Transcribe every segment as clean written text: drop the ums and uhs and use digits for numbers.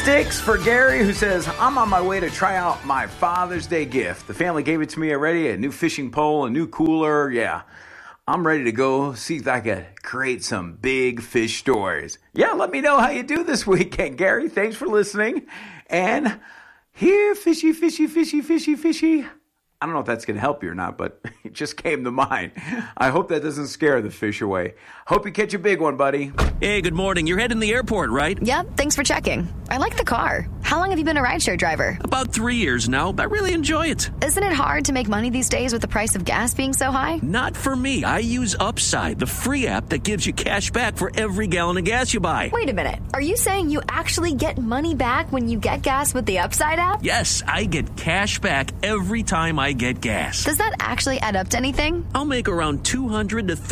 Sticks for Gary, who says, I'm on my way to try out my Father's Day gift. The family gave it to me already, a new fishing pole, a new cooler. Yeah, I'm ready to go see if I could create some big fish stories. Yeah, let me know how you do this weekend, Gary. Thanks for listening. And here, fishy, fishy, fishy, fishy, fishy. I don't know if that's going to help you or not, but it just came to mind. I hope that doesn't scare the fish away. Hope you catch a big one, buddy. Hey, good morning. You're heading to the airport, right? Yep, thanks for checking. I like the car. How long have you been a rideshare driver? About 3 years now. I really enjoy it. Isn't it hard to make money these days with the price of gas being so high? Not for me. I use Upside, the free app that gives you cash back for every gallon of gas you buy. Wait a minute. Are you saying you actually get money back when you get gas with the Upside app? Yes, I get cash back every time I get gas. Does that actually add up to anything? I'll make around $200 to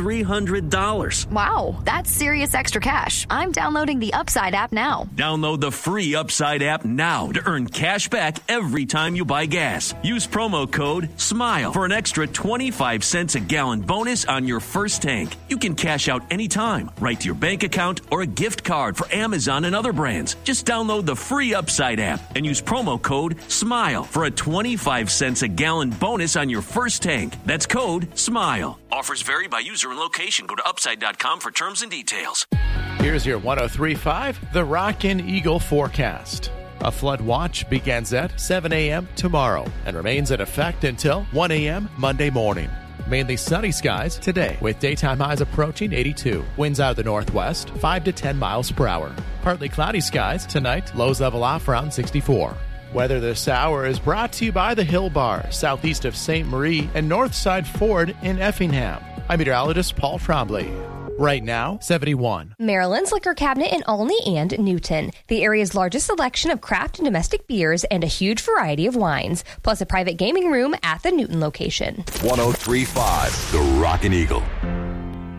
$300. Wow, that's serious extra cash. I'm downloading the Upside app now. Download the free Upside app now to earn cash back every time you buy gas. Use promo code SMILE for an extra 25 cents a gallon bonus on your first tank. You can cash out anytime, right to your bank account or a gift card for Amazon and other brands. Just download the free Upside app and use promo code SMILE for a 25 cents a gallon bonus on your first tank. That's code SMILE. Offers vary by user and location. Go to upside.com for terms and details. Here's your 103.5, the Rockin' Eagle forecast. A flood watch begins at 7 a.m. tomorrow and remains in effect until 1 a.m. Monday morning. Mainly sunny skies today with daytime highs approaching 82. Winds out of the northwest, 5 to 10 miles per hour. Partly cloudy skies tonight, lows level off around 64. Weather this hour is brought to you by the Hill Bar, southeast of St. Marie and Northside Ford in Effingham. I'm meteorologist Paul Trombley. Right now, 71. Maryland's Liquor Cabinet in Olney and Newton. The area's largest selection of craft and domestic beers and a huge variety of wines, plus a private gaming room at the Newton location. 103.5, the Rockin' Eagle.